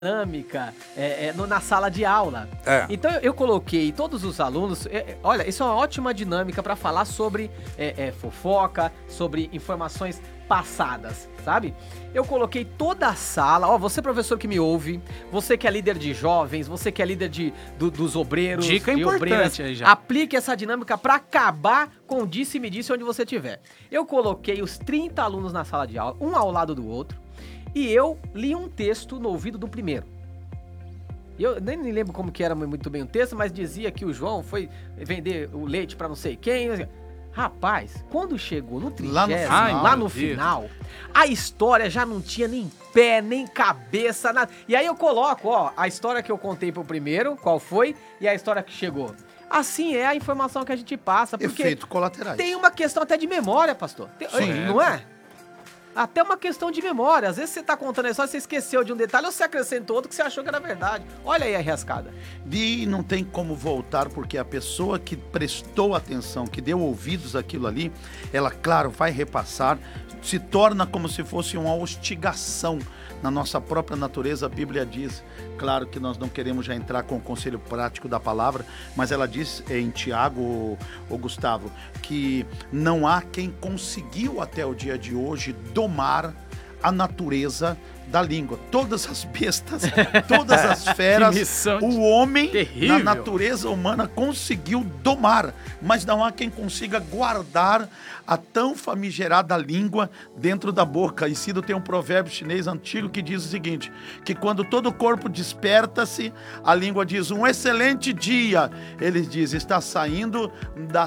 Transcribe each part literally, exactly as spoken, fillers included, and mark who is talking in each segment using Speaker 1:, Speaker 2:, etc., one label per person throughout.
Speaker 1: dinâmica é, é, no, na sala de aula.
Speaker 2: É.
Speaker 1: Então eu, eu coloquei todos os alunos. É, é, olha, isso é uma ótima dinâmica para falar sobre é, é, fofoca, sobre informações passadas, sabe? Eu coloquei toda a sala. Ó, você professor que me ouve, você que é líder de jovens, você que é líder de, do, dos obreiros,
Speaker 3: dica
Speaker 1: de
Speaker 3: importante
Speaker 1: obreiras,
Speaker 3: aí já.
Speaker 1: aplique essa dinâmica para acabar com o disse-me-disse onde você estiver. Eu coloquei os trinta alunos na sala de aula, um ao lado do outro. E eu li um texto no ouvido do primeiro. Eu nem me lembro como que era muito bem o texto, mas dizia que o João foi vender o leite pra não sei quem. Rapaz, quando chegou no trigésimo, lá no final, lá no final a história já não tinha nem pé, nem cabeça, nada. E aí eu coloco, ó, a história que eu contei pro primeiro, qual foi, e a história que chegou. Assim é a informação que a gente passa. Porque
Speaker 4: efeito colaterais.
Speaker 1: Tem uma questão até de memória, pastor. Tem,
Speaker 4: Sim.
Speaker 1: Não é? Até uma questão de memória. Às vezes você tá contando a história, você esqueceu de um detalhe ou você acrescentou outro que você achou que era verdade. Olha aí a rascada.
Speaker 4: E não tem como voltar, porque a pessoa que prestou atenção, que deu ouvidos àquilo ali, ela, claro, vai repassar, se torna como se fosse uma hostigação na nossa própria natureza. A Bíblia diz, claro que nós não queremos já entrar com o conselho prático da palavra, mas ela diz em Tiago, o Gustavo, que não há quem conseguiu até o dia de hoje domar a natureza da língua. Todas as bestas, todas as feras, o homem
Speaker 3: terrível.
Speaker 4: na natureza humana conseguiu domar, mas não há quem consiga guardar a tão famigerada língua dentro da boca. E Cido tem um provérbio chinês antigo que diz o seguinte, que quando todo o corpo desperta-se, a língua diz, um excelente dia. Ele diz, está saindo da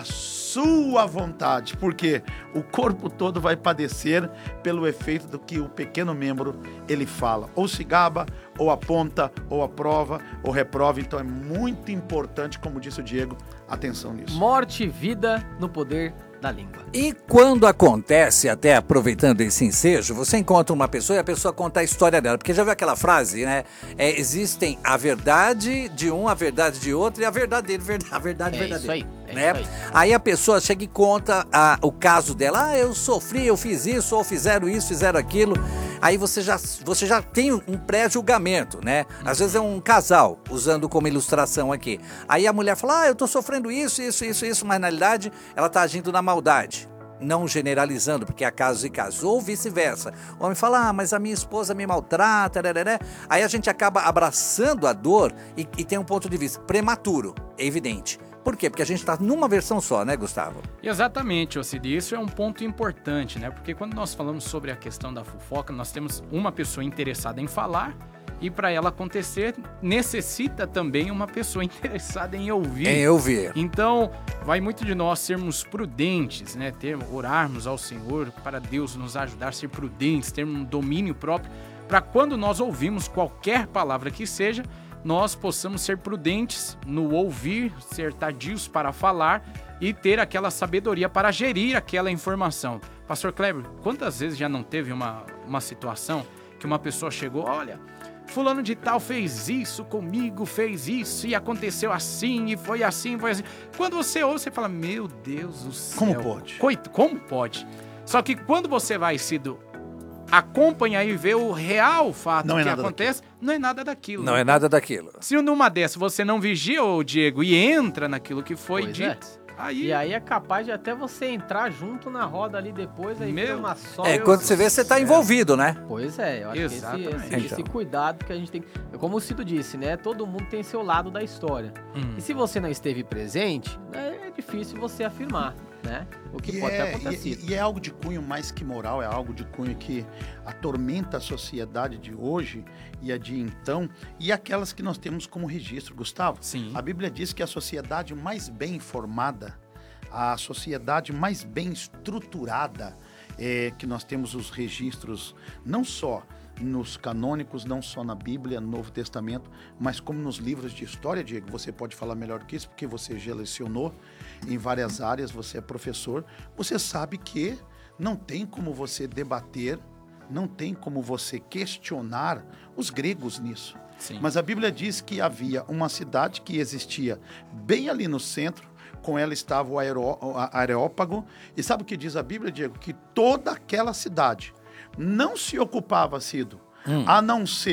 Speaker 4: sua vontade, porque o corpo todo vai padecer pelo efeito do que o pequeno membro ele fala, ou se gaba, ou aponta, ou aprova, ou reprova. Então é muito importante, como disse o Diego, atenção nisso.
Speaker 1: Morte e vida no poder da língua.
Speaker 2: E quando acontece, até aproveitando esse ensejo, você encontra uma pessoa e a pessoa conta a história dela. Porque já viu aquela frase, né? É, existem a verdade de um, a verdade de outro e a verdadeira, a verdade
Speaker 1: é
Speaker 2: verdadeira.
Speaker 1: Isso aí, é
Speaker 2: né?
Speaker 1: isso aí.
Speaker 2: Aí a pessoa chega e conta a, o caso dela. Ah, eu sofri, eu fiz isso, ou fizeram isso, fizeram aquilo. Aí você já, você já tem um pré-julgamento, né? Às vezes é um casal, usando como ilustração aqui. Aí a mulher fala, ah, eu tô sofrendo isso, isso, isso, isso, mas na realidade ela tá agindo na maldade. Não generalizando, porque há casos e casos. Ou vice-versa. O homem fala, ah, mas a minha esposa me maltrata, né? Aí a gente acaba abraçando a dor e, e tem um ponto de vista prematuro, é evidente. Por quê? Porque a gente está numa versão só, né, Gustavo?
Speaker 3: Exatamente, Ocidi. Isso é um ponto importante, né? Porque quando nós falamos sobre a questão da fofoca, nós temos uma pessoa interessada em falar e para ela acontecer, necessita também uma pessoa interessada em ouvir.
Speaker 2: Em ouvir.
Speaker 3: Então, vai muito de nós sermos prudentes, né? Ter, orarmos ao Senhor para Deus nos ajudar a ser prudentes, ter um domínio próprio, para quando nós ouvimos qualquer palavra que seja, nós possamos ser prudentes no ouvir, ser tardios para falar e ter aquela sabedoria para gerir aquela informação. Pastor Kleber, quantas vezes já não teve uma, uma situação que uma pessoa chegou, olha, fulano de tal fez isso comigo, fez isso e aconteceu assim e foi assim, foi assim. Quando você ouve, você fala, meu Deus do céu.
Speaker 4: Como pode?
Speaker 3: Coito, como pode? Só que quando você vai se do... acompanha e vê o real fato
Speaker 4: não é
Speaker 3: que
Speaker 4: nada
Speaker 3: acontece,
Speaker 4: daquilo.
Speaker 3: não é nada daquilo.
Speaker 2: Não é nada daquilo.
Speaker 3: Se numa dessa você não vigia, ô Diego, e entra naquilo que foi
Speaker 1: Pois
Speaker 3: dito,
Speaker 1: é.
Speaker 3: aí...
Speaker 1: E aí é capaz de até você entrar junto na roda ali depois, aí
Speaker 3: Meu
Speaker 1: vira uma só.
Speaker 2: É, quando você vê, você tá envolvido, né?
Speaker 1: Pois é, eu acho
Speaker 3: Exatamente.
Speaker 1: que esse, esse, esse
Speaker 2: Então.
Speaker 1: cuidado que a gente tem... Como o Cido disse, né? Todo mundo tem seu lado da história.
Speaker 3: Hum.
Speaker 1: E se você não esteve presente, é difícil você afirmar, né? O que
Speaker 4: E
Speaker 1: pode
Speaker 4: é,
Speaker 1: ter acontecido.
Speaker 4: E, e é algo de cunho mais que moral, é algo de cunho que atormenta a sociedade de hoje e a de então, e aquelas que nós temos como registro. Gustavo,
Speaker 3: Sim.
Speaker 4: a Bíblia diz que a sociedade mais bem informada, a sociedade mais bem estruturada, é que nós temos os registros não só nos canônicos, não só na Bíblia, no Novo Testamento, mas como nos livros de história, Diego. Você pode falar melhor do que isso, porque você já lecionou em várias áreas, você é professor. Você sabe que não tem como você debater, não tem como você questionar os gregos nisso.
Speaker 3: Sim.
Speaker 4: Mas a Bíblia diz que havia uma cidade que existia bem ali no centro, com ela estava o Aeró- a- Areópago, e sabe o que diz a Bíblia, Diego? Que toda aquela cidade não se ocupava, Cido,
Speaker 2: Hum.
Speaker 4: a não ser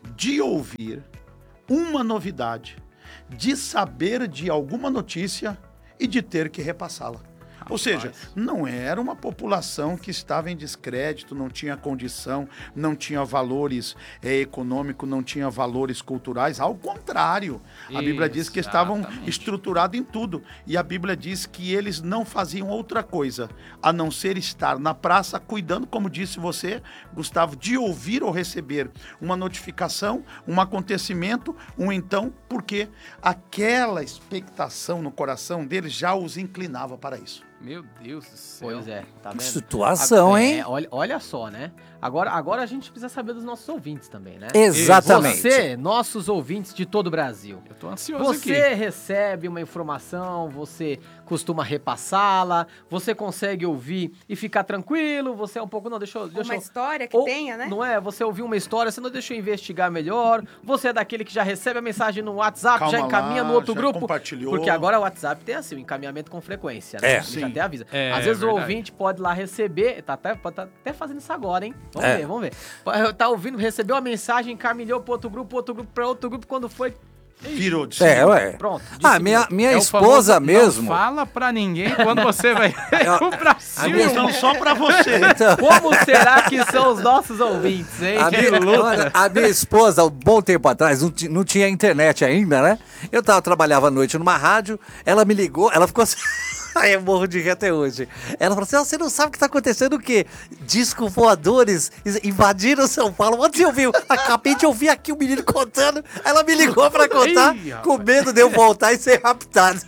Speaker 4: de ouvir uma novidade, de saber de alguma notícia e de ter que repassá-la. Ou seja, não era uma população que estava em descrédito, não tinha condição, não tinha valores é, econômicos, não tinha valores culturais. Ao contrário, a Bíblia diz que estavam estruturados em tudo. E a Bíblia diz que eles não faziam outra coisa, a não ser estar na praça cuidando, como disse você, Gustavo, de ouvir ou receber uma notificação, um acontecimento, um então, porque aquela expectação no coração deles já os inclinava para isso.
Speaker 3: Meu Deus do céu.
Speaker 1: Pois é, tá vendo?
Speaker 2: Que situação,
Speaker 1: A-
Speaker 2: hein?
Speaker 1: é, olha, olha só, né? Agora, agora a gente precisa saber dos nossos ouvintes também, né?
Speaker 2: Exatamente.
Speaker 1: Você, nossos ouvintes de todo o Brasil,
Speaker 3: Eu tô ansioso
Speaker 1: você
Speaker 3: aqui.
Speaker 1: recebe uma informação, você costuma repassá-la, você consegue ouvir e ficar tranquilo, você é um pouco, não, deixa eu... Deixa
Speaker 5: Uma
Speaker 1: eu-
Speaker 5: história que
Speaker 1: Ou-
Speaker 5: tenha, né?
Speaker 1: Não é? Você ouviu uma história, você não deixa eu investigar melhor, você é daquele que já recebe a mensagem no WhatsApp,
Speaker 4: Calma
Speaker 1: já encaminha
Speaker 4: lá,
Speaker 1: no outro
Speaker 4: já
Speaker 1: grupo.
Speaker 4: compartilhou.
Speaker 1: Porque agora o WhatsApp tem assim, o encaminhamento com frequência, né?
Speaker 2: É.
Speaker 1: Ele já
Speaker 4: Sim.
Speaker 1: até avisa.
Speaker 3: É,
Speaker 1: Às vezes o
Speaker 3: verdade.
Speaker 1: ouvinte pode lá receber, tá até, pode tá até fazendo isso agora, hein? Vamos
Speaker 2: É.
Speaker 1: ver, vamos ver. Tá ouvindo, recebeu a mensagem, encaminhou pro outro grupo, outro grupo, pra outro grupo, quando foi...
Speaker 4: Virou de
Speaker 2: É, ué.
Speaker 1: Pronto.
Speaker 2: Ah,
Speaker 1: disse
Speaker 2: minha,
Speaker 1: tudo.
Speaker 2: minha
Speaker 3: É o
Speaker 2: esposa
Speaker 3: famoso,
Speaker 2: mesmo.
Speaker 3: Não fala pra ninguém quando você vai pro Brasil.
Speaker 2: minha-
Speaker 4: Então, só para você.
Speaker 2: Então,
Speaker 1: Como será que são os nossos ouvintes, hein?
Speaker 2: A minha, olha, a minha esposa, há um bom tempo atrás, não, ti- não tinha internet ainda, né? Eu tava, trabalhava à noite numa rádio, ela me ligou, ela ficou assim. Ai, eu morro de rir até hoje. Ela falou assim: "Ah, você não sabe o que tá acontecendo o quê? Disco voadores invadiram São Paulo." Onde você ouviu? Acabei de ouvir aqui o menino contando. Ela me ligou pra contar,
Speaker 3: Ih, rapaz.
Speaker 2: com medo de eu voltar e ser raptado.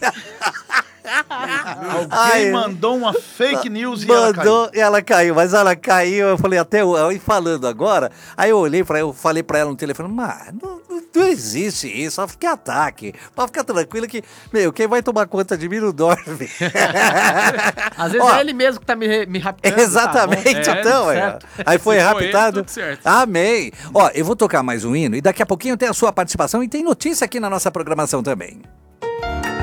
Speaker 4: Alguém
Speaker 2: Ai,
Speaker 4: mandou uma fake news e ela caiu.
Speaker 2: Mandou e ela caiu, mas ela caiu, eu falei até, eu, e falando agora, aí eu olhei pra ela, eu falei pra ela no telefone, mas não, não, não existe isso, só fique ataque, pode ficar tranquilo que, meu, quem vai tomar conta de mim não dorme.
Speaker 1: Às vezes
Speaker 2: Ó,
Speaker 1: é ele mesmo que tá me, me raptando.
Speaker 2: Exatamente,
Speaker 1: tá bom?
Speaker 3: É,
Speaker 2: então,
Speaker 1: tudo
Speaker 2: é.
Speaker 1: certo.
Speaker 2: Aí foi
Speaker 3: Se for ele,
Speaker 2: raptado.
Speaker 3: tudo certo.
Speaker 2: Amém. Ó, eu vou tocar mais um hino e daqui a pouquinho tem a sua participação e tem notícia aqui na nossa programação também.